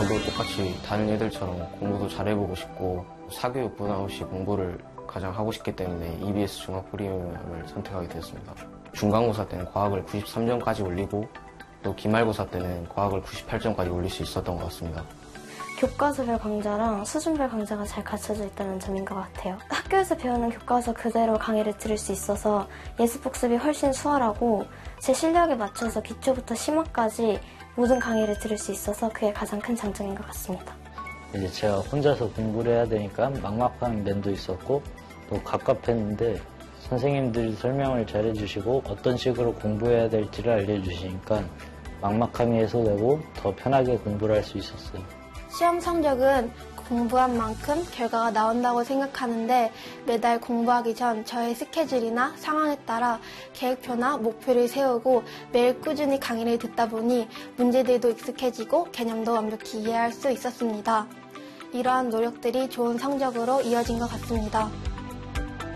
저도 똑같이 다른 애들처럼 공부도 잘해보고 싶고 사교육 분야 없이 공부를 가장 하고 싶기 때문에 EBS 중앙 프리미엄을 선택하게 되었습니다. 중간고사 때는 과학을 93점까지 올리고 또 기말고사 때는 과학을 98점까지 올릴 수 있었던 것 같습니다. 교과서별 강좌랑 수준별 강좌가 잘 갖춰져 있다는 점인 것 같아요. 학교에서 배우는 교과서 그대로 강의를 들을 수 있어서 예습복습이 훨씬 수월하고 제 실력에 맞춰서 기초부터 심화까지 모든 강의를 들을 수 있어서 그게 가장 큰 장점인 것 같습니다. 이제 제가 혼자서 공부를 해야 되니까 막막한 면도 있었고 또 갑갑했는데 선생님들이 설명을 잘 해주시고 어떤 식으로 공부해야 될지를 알려주시니까 막막함이 해소되고 더 편하게 공부를 할 수 있었어요. 시험 성적은 공부한 만큼 결과가 나온다고 생각하는데 매달 공부하기 전 저의 스케줄이나 상황에 따라 계획표나 목표를 세우고 매일 꾸준히 강의를 듣다 보니 문제들도 익숙해지고 개념도 완벽히 이해할 수 있었습니다. 이러한 노력들이 좋은 성적으로 이어진 것 같습니다.